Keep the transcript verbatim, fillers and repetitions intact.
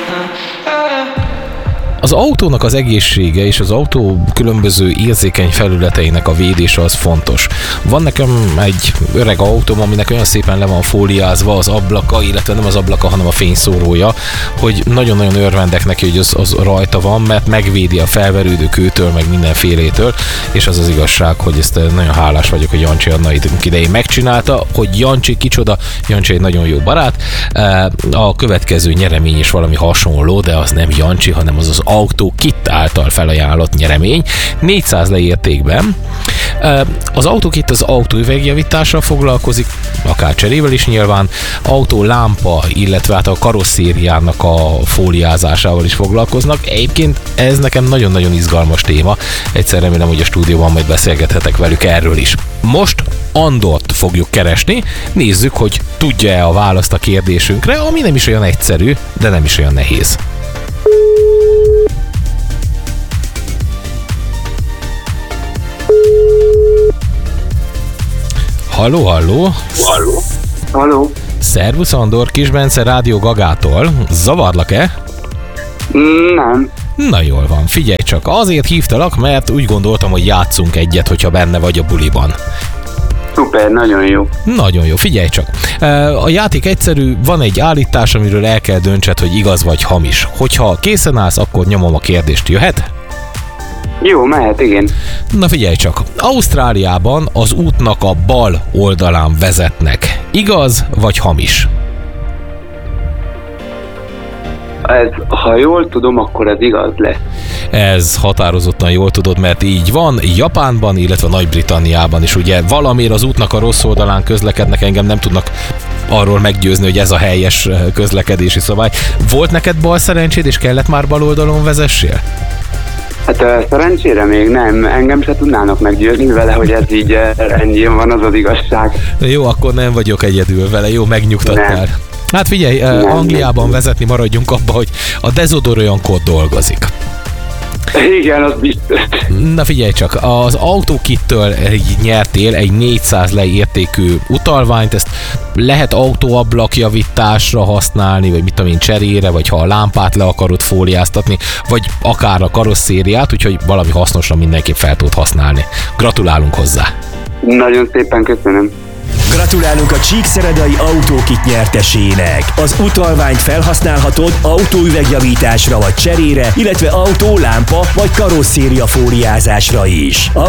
Az autónak az egészsége és az autó különböző érzékeny felületeinek a védése az fontos. Van nekem egy öreg autóm, aminek olyan szépen le van fóliázva az ablaka, illetve nem az ablaka, hanem a fényszórója, hogy nagyon-nagyon örvendek neki, hogy az, az rajta van, mert megvédi a felverődő kőtől, meg mindenfélétől, és az az igazság, hogy ezt nagyon hálás vagyok, hogy Jancsi annak idején megcsinálta, hogy Jancsi kicsoda, Jancsi egy nagyon jó barát. A következő nyeremény is valami hasonló, de az nem Jancsi, hanem az az Autó Kit által felajánlott nyeremény, négyszáz leértékben. Az Autó Kit az autóüvegjavítással foglalkozik, akár cserével is nyilván, autó lámpa, illetve hát a karosszériának a fóliázásával is foglalkoznak. Egyébként ez nekem nagyon-nagyon izgalmas téma, egyszer remélem, hogy a stúdióban majd beszélgethetek velük erről is. Most Andort fogjuk keresni, nézzük, hogy tudja-e a választ a kérdésünkre, ami nem is olyan egyszerű, de nem is olyan nehéz. Halló, halló! Halló! Halló! Szervusz Andor, Kis Bence, Rádió Gagától. Zavarlak-e? Nem. Na jól van, figyelj csak, azért hívtalak, mert úgy gondoltam, hogy játszunk egyet, hogyha benne vagy a buliban. Szuper, nagyon jó. Nagyon jó, figyelj csak. A játék egyszerű, van egy állítás, amiről el kell döntsed, hogy igaz vagy hamis. Hogyha készen állsz, akkor nyomom a kérdést, jöhet? Jó, mehet, igen. Na figyelj csak, Ausztráliában az útnak a bal oldalán vezetnek. Igaz vagy hamis? Ez, ha jól tudom, akkor ez igaz lesz. Ez határozottan jól tudod, mert így van. Japánban, illetve Nagy-Britanniában is ugye valamiért az útnak a rossz oldalán közlekednek, engem nem tudnak arról meggyőzni, hogy ez a helyes közlekedési szabály. Volt neked bal szerencséd, és kellett már bal oldalon vezessél? Hát szerencsére még nem, engem se tudnának meggyőzni vele, hogy ez így rendjén van, az az igazság. Jó, akkor nem vagyok egyedül vele, jó, megnyugtattál. Nem. Hát figyelj, nem, Angliában nem. Vezetni maradjunk abba, hogy a Desodorant dolgozik. Igen, az biztos. Na figyelj csak, az Autó Kittől nyertél egy négyszáz leértékű utalványt, ezt lehet autóablakjavításra használni, vagy mit tudom én, cserére, vagy ha a lámpát le akarod fóliáztatni, vagy akár a karosszériát, úgyhogy valami hasznosra mindenképp fel tudod használni. Gratulálunk hozzá! Nagyon szépen köszönöm! Gratulálunk a Csíkszeredai Autó Kit nyertesének! Az utalványt felhasználhatod autóüvegjavításra vagy cserére, illetve autó, lámpa vagy karosszéria fóliázásra is.